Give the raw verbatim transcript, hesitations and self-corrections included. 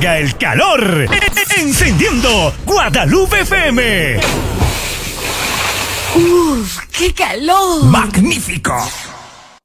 apaga el calor. Encendiendo Guadalupe F M. ¡Uf! ¡Qué calor! ¡Magnífico!